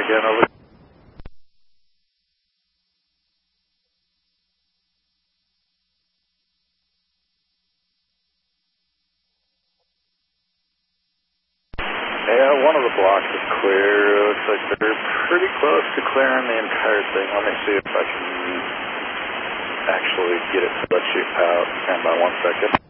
again, over. Yeah, one of the blocks is clear. Looks like they're pretty close to clearing the entire thing. Let me see if I can actually get it to let you out. Stand by 1 second.